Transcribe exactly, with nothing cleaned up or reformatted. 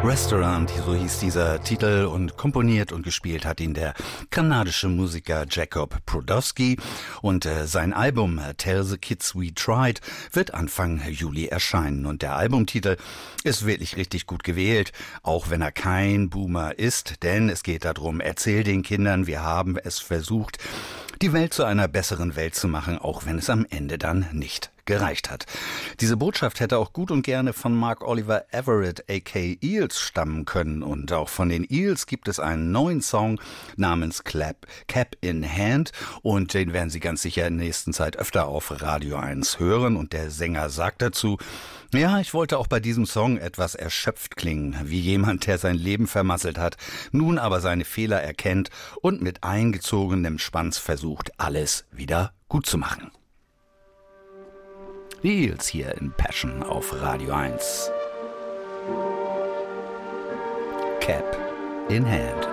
Restaurant, so hieß dieser Titel, und komponiert und gespielt hat ihn der kanadische Musiker Jacob Brodowski, und äh, sein Album Tell the Kids We Tried wird Anfang Juli erscheinen, und der Albumtitel ist wirklich richtig gut gewählt, auch wenn er kein Boomer ist, denn es geht darum, erzähl den Kindern, wir haben es versucht, die Welt zu einer besseren Welt zu machen, auch wenn es am Ende dann nicht gereicht hat. Diese Botschaft hätte auch gut und gerne von Mark Oliver Everett aka Eels stammen können, und auch von den Eels gibt es einen neuen Song namens Clap, Cap in Hand, und den werden Sie ganz sicher in der nächsten Zeit öfter auf Radio eins hören, und der Sänger sagt dazu: Ja, ich wollte auch bei diesem Song etwas erschöpft klingen, wie jemand, der sein Leben vermasselt hat, nun aber seine Fehler erkennt und mit eingezogenem Schwanz versucht, alles wieder gut zu machen. Die Eels hier in Passion auf Radio eins. Cap in Hand.